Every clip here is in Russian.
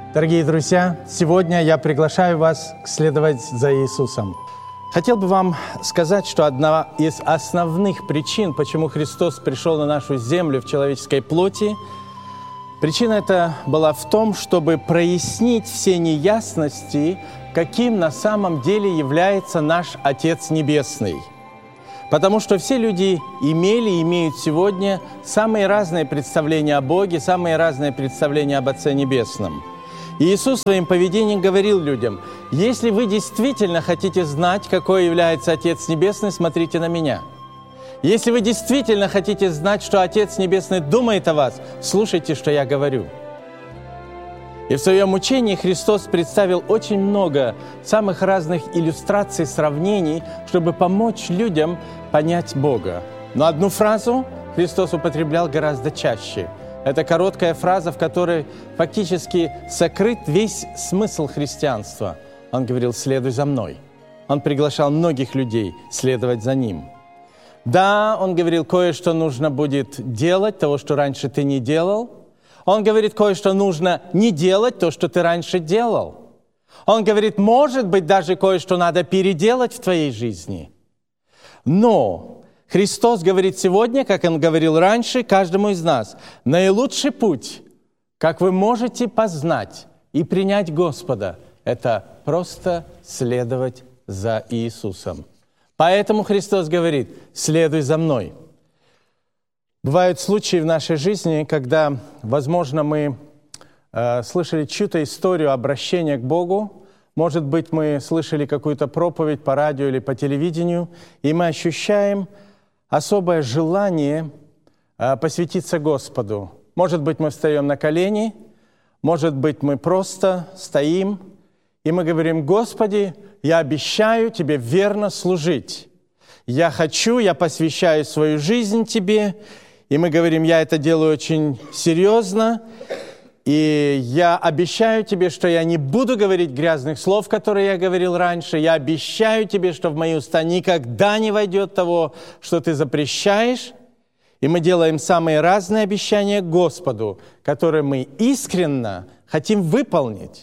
Дорогие друзья, сегодня я приглашаю вас следовать за Иисусом. Хотел бы вам сказать, что одна из основных причин, почему Христос пришел на нашу землю в человеческой плоти, причина эта была в том, чтобы прояснить все неясности, каким на самом деле является наш Отец Небесный. Потому что все люди имели и имеют сегодня самые разные представления о Боге, самые разные представления об Отце Небесном. И Иисус своим поведением говорил людям: если вы действительно хотите знать, какой является Отец Небесный, смотрите на меня. Если вы действительно хотите знать, что Отец Небесный думает о вас, слушайте, что я говорю. И в своем учении Христос представил очень много самых разных иллюстраций, сравнений, чтобы помочь людям понять Бога. Но одну фразу Христос употреблял гораздо чаще. Это короткая фраза, в которой фактически сокрыт весь смысл христианства. Он говорил: «Следуй за мной». Он приглашал многих людей следовать за Ним. Да, Он говорил, кое-что нужно будет делать, того, что раньше ты не делал. Он говорит, кое-что нужно не делать, то, что ты раньше делал. Он говорит, может быть, даже кое-что надо переделать в твоей жизни. Но Христос говорит сегодня, как Он говорил раньше, каждому из нас: наилучший путь, как вы можете познать и принять Господа, это просто следовать за Иисусом. Поэтому Христос говорит: следуй за мной. Бывают случаи в нашей жизни, когда, возможно, мы слышали чью-то историю обращения к Богу. Может быть, мы слышали какую-то проповедь по радио или по телевидению, и мы ощущаем особое желание посвятиться Господу. Может быть, мы встаем на колени, может быть, мы просто стоим, и мы говорим: «Господи, я обещаю Тебе верно служить. Я посвящаю свою жизнь Тебе». И мы говорим: «Я это делаю очень серьезно, и я обещаю Тебе, что я не буду говорить грязных слов, которые я говорил раньше. Я обещаю Тебе, что в мои уста никогда не войдет того, что Ты запрещаешь». И мы делаем самые разные обещания Господу, которые мы искренне хотим выполнить.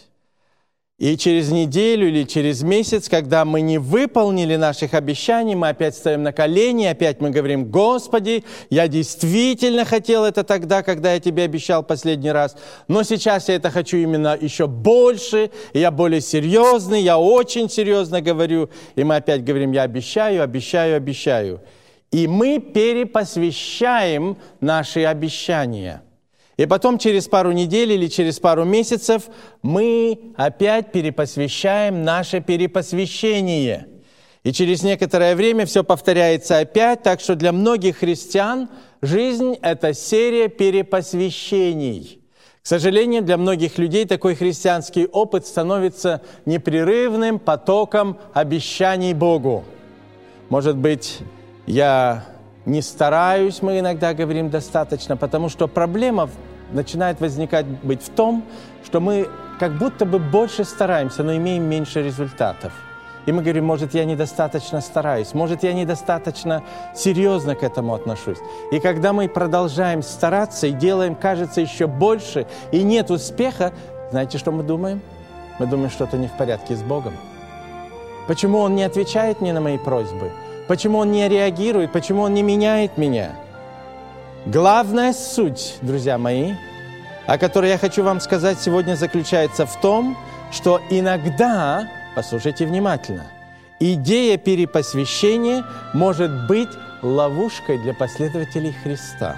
И через неделю или через месяц, когда мы не выполнили наших обещаний, мы опять встаем на колени, опять мы говорим: «Господи, я действительно хотел это тогда, когда я Тебе обещал последний раз, но сейчас я это хочу именно еще больше, и я более серьезный, я очень серьезно говорю». И мы опять говорим: «Я обещаю, обещаю, обещаю». И мы перепосвящаем наши обещания. И потом через пару недель или через пару месяцев мы опять перепосвящаем наше перепосвящение. И через некоторое время все повторяется опять, так что для многих христиан жизнь – это серия перепосвящений. К сожалению, для многих людей такой христианский опыт становится непрерывным потоком обещаний Богу. Может быть, я не стараюсь, мы иногда говорим, достаточно, потому что проблема начинает возникать быть в том, что мы как будто бы больше стараемся, но имеем меньше результатов. И мы говорим: может, я недостаточно стараюсь, может, я недостаточно серьезно к этому отношусь. И когда мы продолжаем стараться и делаем, кажется, еще больше, и нет успеха, знаете, что мы думаем? Мы думаем, что-то не в порядке с Богом. Почему Он не отвечает мне на мои просьбы? Почему Он не реагирует? Почему Он не меняет меня? Главная суть, друзья мои, о которой я хочу вам сказать сегодня, заключается в том, что иногда, послушайте внимательно, идея перепосвящения может быть ловушкой для последователей Христа.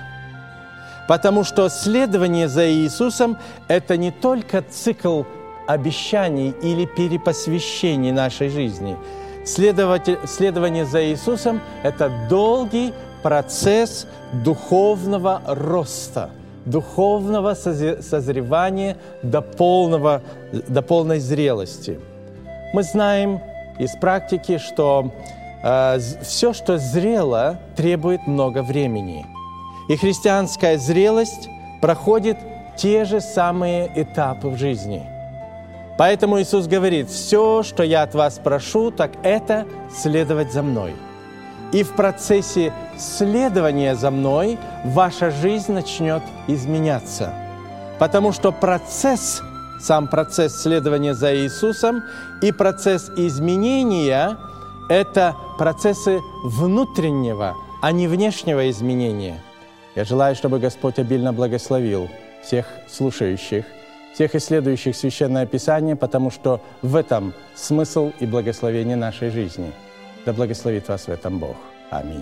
Потому что следование за Иисусом – это не только цикл обещаний или перепосвящений нашей жизни. Следование за Иисусом – это долгий процесс духовного роста, духовного созревания до полной зрелости. Мы знаем из практики, что все, что зрело, требует много времени. И христианская зрелость проходит те же самые этапы в жизни. Поэтому Иисус говорит: «Все, что я от вас прошу, так это следовать за Мной». И в процессе следования за Мной ваша жизнь начнет изменяться. Потому что процесс сам процесс следования за Иисусом, и процесс изменения – это процессы внутреннего, а не внешнего изменения. Я желаю, чтобы Господь обильно благословил всех слушающих, всех исследующих Священное Писание, потому что в этом смысл и благословение нашей жизни. Да благословит вас в этом Бог. Аминь.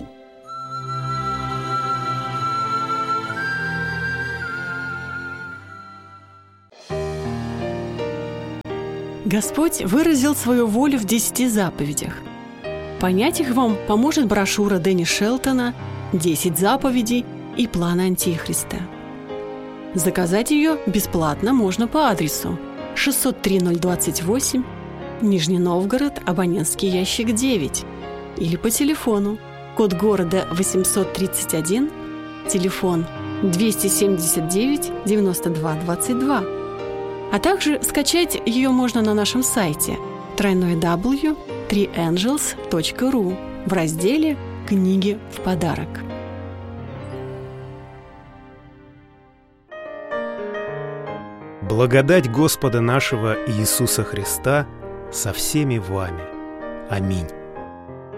Господь выразил свою волю в 10 заповедях. Понять их вам поможет брошюра Дэнни Шелтона «10 заповедей и план Антихриста». Заказать ее бесплатно можно по адресу 603-028, Нижний Новгород, абонентский ящик 9, или по телефону, код города 831, телефон 279-92-22. А также скачать ее можно на нашем сайте www.3angels.ru в разделе «Книги в подарок». Благодать Господа нашего Иисуса Христа со всеми вами. Аминь.